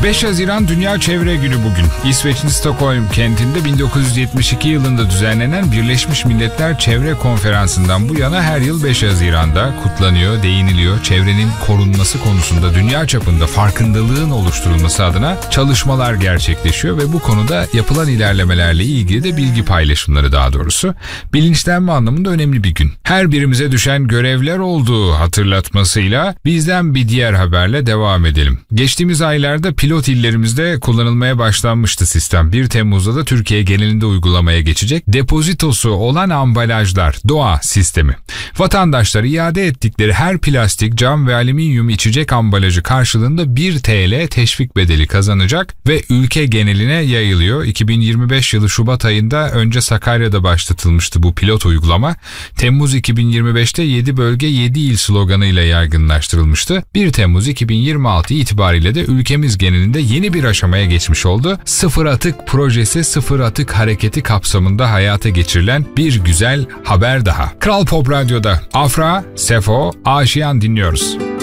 5 Haziran Dünya Çevre Günü bugün. İsveç'in Stockholm kentinde 1972 yılında düzenlenen Birleşmiş Milletler Çevre Konferansı'ndan bu yana her yıl 5 Haziran'da kutlanıyor, değiniliyor. Çevrenin korunması konusunda dünya çapında farkındalığın oluşturulması adına çalışmalar gerçekleşiyor ve bu konuda yapılan ilerlemelerle ilgili de bilgi paylaşımları, daha doğrusu bilinçlenme anlamında önemli bir gün. Her birimize düşen görevler olduğu hatırlatmasıyla bizden bir diğer haberle devam edelim. Geçtiğimiz aylarda pilot illerimizde kullanılmaya başlanmıştı sistem. 1 Temmuz'da da Türkiye genelinde uygulamaya geçecek depozitosu olan ambalajlar doğa sistemi. Vatandaşlar iade ettikleri her plastik, cam ve alüminyum içecek ambalajı karşılığında 1 TL teşvik bedeli kazanacak ve ülke geneline yayılıyor. 2025 yılı Şubat ayında önce Sakarya'da başlatılmıştı bu pilot uygulama. Temmuz 2025'te 7 bölge 7 il sloganıyla yaygınlaştırılmıştı. 1 Temmuz 2026 itibariyle de ülkemiz genelinde yeni bir aşamaya geçmiş oldu. Sıfır Atık Projesi, Sıfır Atık Hareketi kapsamında hayata geçirilen bir güzel haber daha. Kral Pop Radyo'da Afra, Sefo, Aşiyan dinliyoruz.